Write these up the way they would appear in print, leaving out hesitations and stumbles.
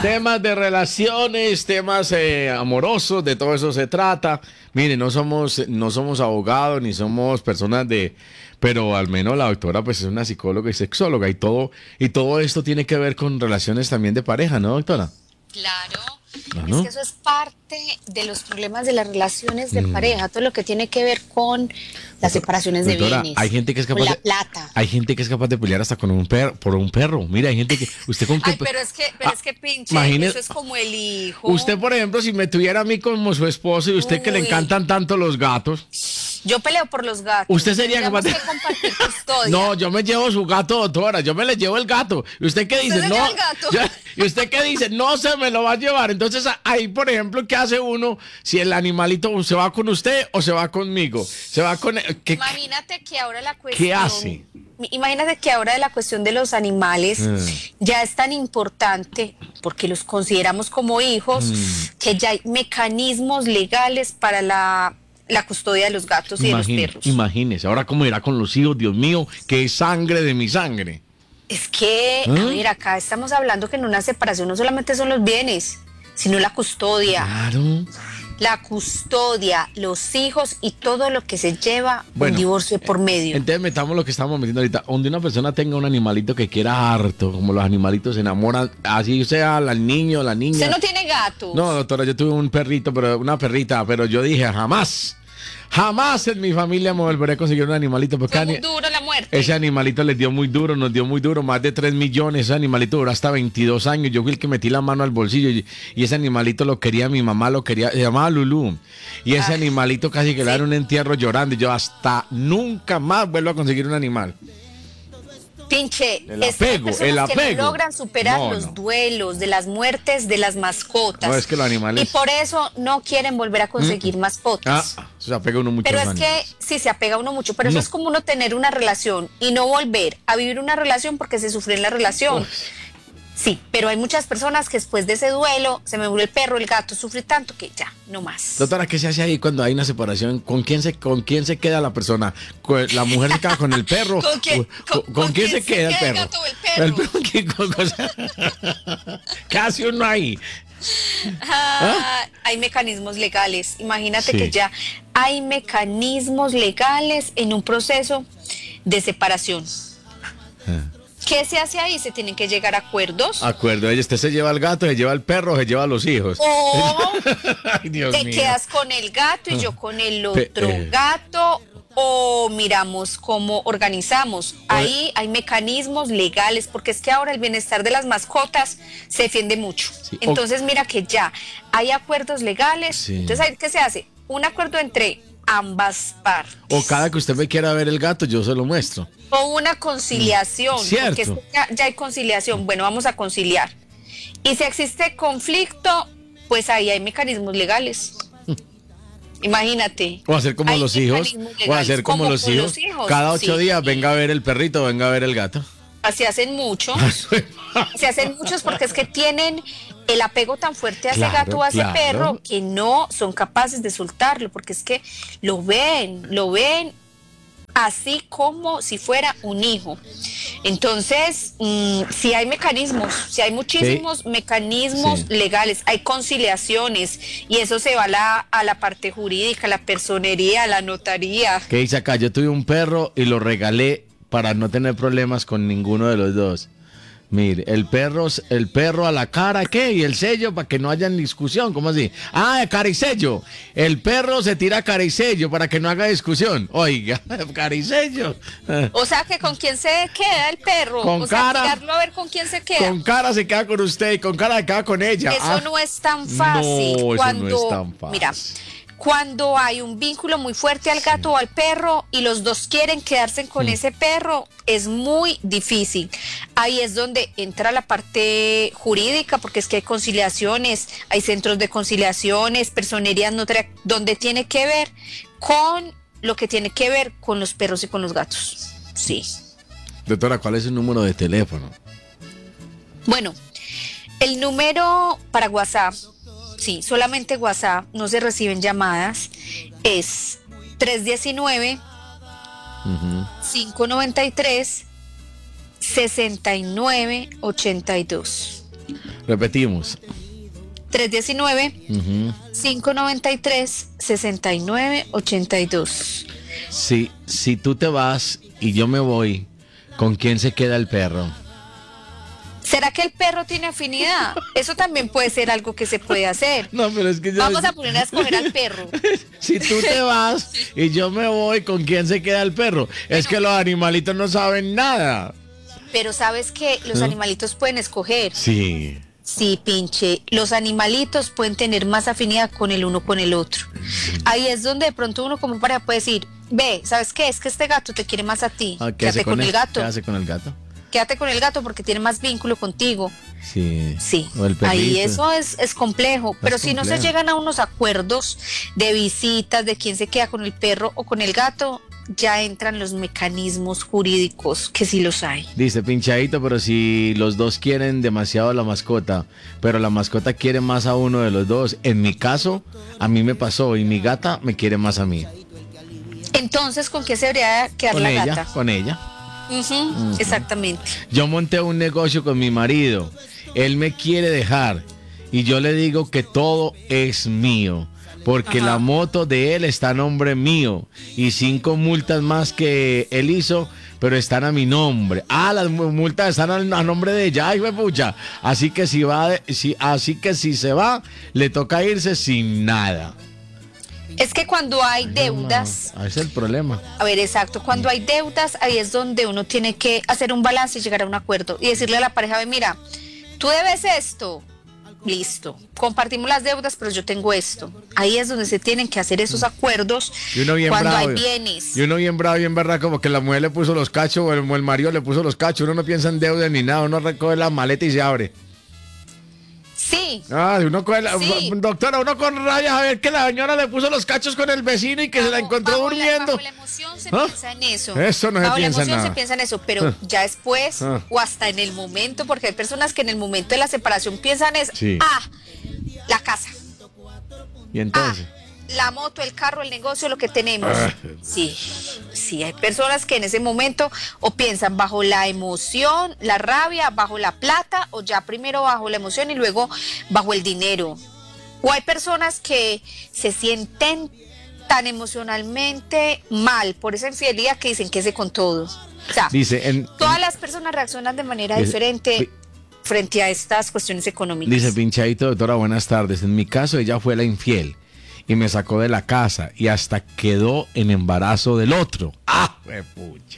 Temas de relaciones, temas amorosos, de todo eso se trata. Mire, no somos abogados ni somos personas pero al menos la doctora pues es una psicóloga y sexóloga y todo esto tiene que ver con relaciones también de pareja, ¿no, doctora? Claro, Claro. es que eso es parte de los problemas de las relaciones de pareja, todo lo que tiene que ver con las separaciones de Doctora, bienes, hay gente que es con capaz la plata. hay gente que es capaz de pelear hasta con un perro, por un perro. Mira, hay gente que, ¿usted con qué? Ay, pero es que pinche, Imagine, eso es como el hijo. usted, por ejemplo, si me tuviera a mí como su esposo y usted que le Uy. encantan tanto los gatos, Yo peleo por los gatos. ¿usted sería capaz Tendríamos de...? que compartir custodia. No, yo me llevo su gato, doctora, yo me le llevo el gato. ¿Y usted qué dice? ¿Usted se No. lleva el gato? ¿Y usted qué dice? No se me lo va a llevar. Entonces, ahí, por ejemplo, ¿qué hace uno si el animalito se va con usted o se va conmigo? Se va con... Imagínate que ahora la cuestión... ¿Qué hace? Imagínate que ahora la cuestión de los animales ya es tan importante, porque los consideramos como hijos, que ya hay mecanismos legales para la custodia de los gatos y de los perros. Imagínese, ahora cómo irá con los hijos, Dios mío, que es sangre de mi sangre. Es que, a ver, acá estamos hablando que en una separación no solamente son los bienes, sino la custodia. Claro. La custodia, los hijos y todo lo que se lleva un divorcio por medio. Entonces metamos lo que estamos metiendo ahorita. Donde una persona tenga un animalito que quiera harto, como los animalitos se enamoran, así sea el niño, la niña. ¿Usted no tiene gatos? No, doctora, yo tuve un perrito, una perrita, pero yo dije jamás en mi familia me volveré a conseguir un animalito. Porque fue muy duro la muerte. Ese animalito les dio muy duro, nos dio muy duro, más de 3 millones. Ese animalito duró hasta 22 años. Yo fui el que metí la mano al bolsillo y ese animalito lo quería, mi mamá lo quería, se llamaba Lulú. Y ese animalito casi que le dieron un entierro llorando. Y yo hasta nunca más vuelvo a conseguir un animal. Pinche, el apego. Que no logran superar los duelos de las muertes de las mascotas. No, es que los animales... Y por eso no quieren volver a conseguir mascotas. Se apega uno mucho. Pero es que sí, se apega uno mucho, pero eso es como uno tener una relación y no volver a vivir una relación porque se sufrió en la relación. Sí, pero hay muchas personas que después de ese duelo, se me murió el perro, el gato, sufre tanto que ya, no más. Doctora, ¿qué se hace ahí cuando hay una separación? ¿Con quién se queda la persona? ¿La mujer se queda con el perro? ¿Con quién se queda el perro? El gato o el perro? ¿Qué hace uno ahí? Hay mecanismos legales. Imagínate que ya hay mecanismos legales en un proceso de separación. ¿Qué se hace ahí? Se tienen que llegar a acuerdos. Usted se lleva al gato, se lleva al perro, se lleva a los hijos. O Ay, Dios te mío. quedas con el gato y yo con el otro gato. O miramos cómo organizamos. Ahí hay mecanismos legales, porque es que ahora el bienestar de las mascotas se defiende mucho. Sí. Entonces mira que ya hay acuerdos legales. Sí. Entonces, ¿qué se hace? Un acuerdo entre ambas partes. O cada que usted me quiera ver el gato, yo se lo muestro. O una conciliación. Cierto. Porque es que ya hay conciliación. Bueno, vamos a conciliar. Y si existe conflicto, pues ahí hay mecanismos legales. Imagínate. O hacer como los hijos. O hacer como los hijos. Cada 8 días venga a ver el perrito, venga a ver el gato. Así hacen muchos. Se hacen muchos porque es que tienen el apego tan fuerte a ese gato o a ese perro que no son capaces de soltarlo, porque es que lo ven así como si fuera un hijo. Entonces, sí hay mecanismos, sí hay muchísimos mecanismos legales, hay conciliaciones y eso se va a la parte jurídica, la personería, la notaría. ¿Qué dice acá? Yo tuve un perro y lo regalé para no tener problemas con ninguno de los dos. Mire, el perro a la cara, ¿qué? Y el sello para que no haya discusión, ¿cómo así? Cara y sello. El perro se tira cara y sello para que no haga discusión. Oiga, cara y sello. O sea que ¿con quién se queda el perro? Con cara. Tirarlo a ver con quién se queda. Con cara se queda con usted y con cara se queda con ella. Eso no es tan fácil. No, eso no es tan fácil. Mira, cuando hay un vínculo muy fuerte al gato o al perro y los dos quieren quedarse con ese perro, es muy difícil. Ahí es donde entra la parte jurídica, porque es que hay conciliaciones, hay centros de conciliaciones, personerías donde tiene que ver con lo que tiene que ver con los perros y con los gatos. Sí. Doctora, ¿cuál es su número de teléfono? Bueno, el número para WhatsApp, sí, solamente WhatsApp, no se reciben llamadas, es 319-593-6982. Repetimos. 319-593-6982. Si tú te vas y yo me voy, ¿con quién se queda el perro? ¿Será que el perro tiene afinidad? Eso también puede ser algo que se puede hacer. No, pero es que vamos a poner a escoger al perro. Si tú te vas y yo me voy, ¿con quién se queda el perro? Es que los animalitos no saben nada. Pero sabes que los animalitos pueden escoger. Sí. Sí, pinche. Los animalitos pueden tener más afinidad con el uno con el otro. Ahí es donde de pronto uno como pareja puede decir, ve, ¿sabes qué? Es que este gato te quiere más a ti. Quédate con el gato. ¿Qué hace con el gato? Quédate con el gato porque tiene más vínculo contigo. Sí. Sí. O el perrito. Ahí eso es complejo. Pero si no se llegan a unos acuerdos de visitas, de quién se queda con el perro o con el gato, ya entran los mecanismos jurídicos, que sí los hay. Dice Pinchadito, pero si los dos quieren demasiado a la mascota, pero la mascota quiere más a uno de los dos. En mi caso, a mí me pasó y mi gata me quiere más a mí. Entonces, ¿con qué se debería quedar la gata? Con ella. Exactamente. Yo monté un negocio con mi marido. Él me quiere dejar y yo le digo que todo es mío. Porque la moto de él está a nombre mío y 5 multas más que él hizo, pero están a mi nombre. Las multas están a nombre de ella, ay, pucha. Así que si se va, le toca irse sin nada. Es que cuando hay deudas... Ese es el problema. A ver, exacto. Cuando hay deudas, ahí es donde uno tiene que hacer un balance y llegar a un acuerdo. Y decirle a la pareja, ve, mira, tú debes esto. Listo. Compartimos las deudas, pero yo tengo esto. Ahí es donde se tienen que hacer esos acuerdos cuando hay bienes. Y uno bien bravo, bien verdad, como que la mujer le puso los cachos o el marido le puso los cachos. Uno no piensa en deuda ni nada. Uno recoge la maleta y se abre. Sí. Uno con doctora, uno con rabia a ver que la señora le puso los cachos con el vecino y que se la encontró durmiendo. Bajo la emoción se piensa en eso. Eso no se piensa en nada. Se piensa en eso, pero ya después o hasta en el momento, porque hay personas que en el momento de la separación piensan la casa. Y entonces la moto, el carro, el negocio, lo que tenemos. Sí, hay personas que en ese momento o piensan bajo la emoción, la rabia, bajo la plata, o ya primero bajo la emoción y luego bajo el dinero. O hay personas que se sienten tan emocionalmente mal por esa infidelidad que dicen que ese con todo. O sea, todas las personas reaccionan de manera diferente frente a estas cuestiones económicas. Dice Pinchadito, doctora, buenas tardes. En mi caso, ella fue la infiel y me sacó de la casa y hasta quedó en embarazo del otro. ¡Pucha!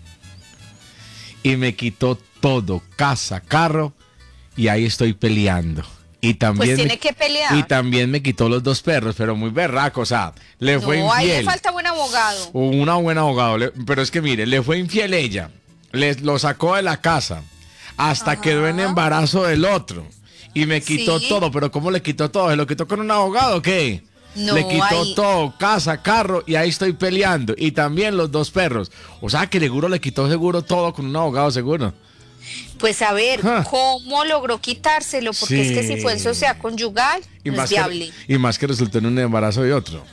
Y me quitó todo, casa, carro, y ahí estoy peleando. Y también pues tiene que pelear. Y también me quitó los 2 perros, pero muy berraco, o sea, le fue infiel. Ahí le falta buen abogado. Un buen abogado, pero es que mire, le fue infiel ella, lo sacó de la casa, hasta quedó en embarazo del otro, y me quitó todo, pero ¿cómo le quitó todo? ¿Se lo quitó con un abogado o qué? No, le quitó todo, casa, carro, y ahí estoy peleando. Y también los 2 perros. O sea que seguro le quitó seguro todo con un abogado seguro. Pues a ver, ¿cómo logró quitárselo? Porque es que si fue en sociedad conyugal, no es viable. Y más que resultó en un embarazo de otro.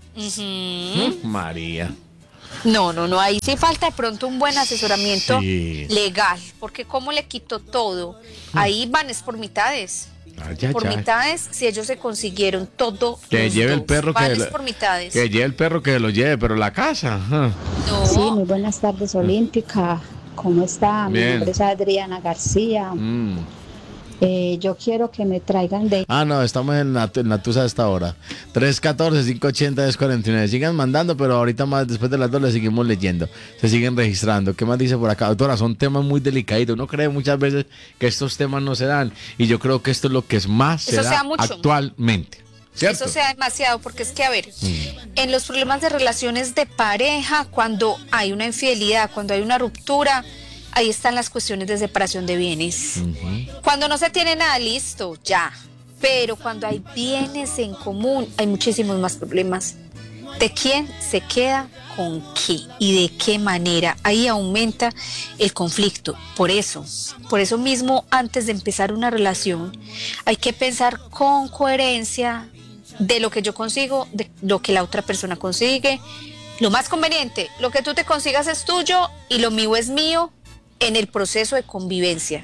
María. No, ahí sí falta de pronto un buen asesoramiento legal. Porque ¿cómo le quitó todo? Ahí van es por mitades. Mitades, si ellos se consiguieron todo, que lleve el perro por mitades. Que lleve el perro, que lo lleve, pero la casa. No. Sí, muy buenas tardes, Olímpica. ¿Cómo está? Bien. Mi nombre es Adriana García. Yo quiero que me traigan de... No, estamos en la Tusa a esta hora. 314-580-1049. Sigan mandando, pero ahorita más, después de las 2 le seguimos leyendo. Se siguen registrando. ¿Qué más dice por acá? Doctora, son temas muy delicaditos. Uno cree muchas veces que estos temas no se dan. Y yo creo que esto es lo que es más se da actualmente. ¿Cierto? Eso se da demasiado, porque es que, a ver, en los problemas de relaciones de pareja, cuando hay una infidelidad, cuando hay una ruptura, ahí están las cuestiones de separación de bienes. Cuando no se tiene nada, listo, ya. Pero cuando hay bienes en común, hay muchísimos más problemas. ¿De quién se queda con qué y de qué manera? Ahí aumenta el conflicto. Por eso mismo, antes de empezar una relación, hay que pensar con coherencia de lo que yo consigo, de lo que la otra persona consigue. Lo más conveniente, lo que tú te consigas es tuyo y lo mío es mío en el proceso de convivencia.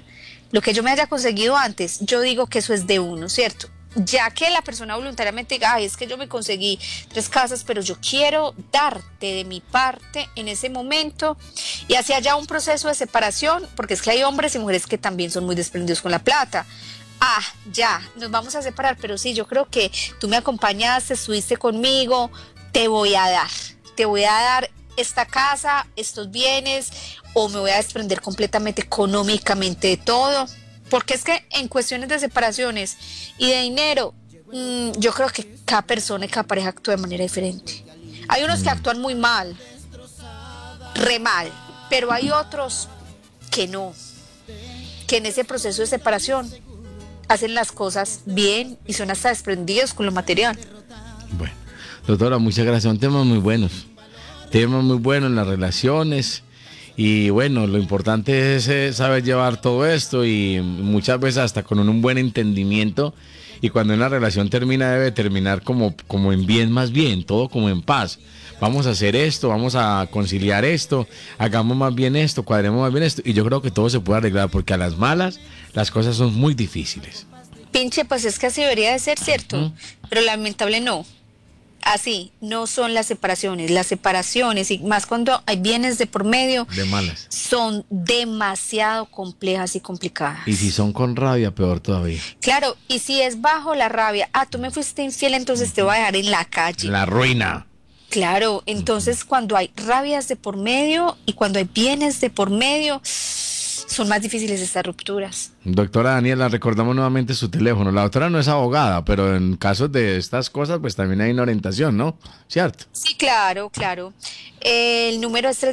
lo que yo me haya conseguido antes, yo digo que eso es de uno, ¿cierto? Ya que la persona voluntariamente diga, ay, es que yo me conseguí 3 casas, pero yo quiero darte de mi parte en ese momento, y así haya un proceso de separación, porque es que hay hombres y mujeres que también son muy desprendidos con la plata. Ah, ya, nos vamos a separar, pero sí, yo creo que tú me acompañaste, estuviste conmigo, te voy a dar esta casa, estos bienes, o me voy a desprender completamente económicamente de todo. Porque es que en cuestiones de separaciones y de dinero, yo creo que cada persona y cada pareja actúa de manera diferente. Hay unos que actúan muy mal, re mal, pero hay otros que no, que en ese proceso de separación hacen las cosas bien y son hasta desprendidos con lo material. Bueno, doctora, muchas gracias. Son temas muy buenos en las relaciones. Y bueno, lo importante es saber llevar todo esto, y muchas veces hasta con un buen entendimiento, y cuando una relación termina debe terminar como en bien, más bien, todo como en paz. Vamos a hacer esto, vamos a conciliar esto, hagamos más bien esto, cuadremos más bien esto, y yo creo que todo se puede arreglar, porque a las malas las cosas son muy difíciles. Pinche, pues es que así debería de ser, ¿cierto? Pero lamentable no. Así no son las separaciones, y más cuando hay bienes de por medio, de malas, son demasiado complejas y complicadas. Y si son con rabia, peor todavía. Claro, y si es bajo la rabia, tú me fuiste infiel, entonces te voy a dejar en la calle. La ruina. Claro, entonces cuando hay rabias de por medio y cuando hay bienes de por medio, son más difíciles estas rupturas. Doctora Daniela, recordamos nuevamente su teléfono. La doctora no es abogada, pero en casos de estas cosas, pues también hay una orientación, ¿no? ¿Cierto? Sí, claro. El número es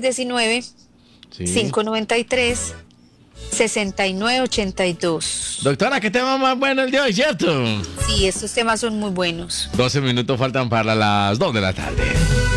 319-593-6982. Doctora, ¿qué tema más bueno el de hoy, cierto? Sí, estos temas son muy buenos. 12 minutos faltan para las 2 de la tarde.